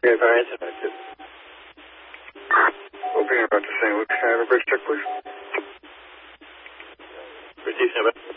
Yeah, variance affected. Opening about to St. Luke's. Can I have a bridge check, please? Receive St. Louis.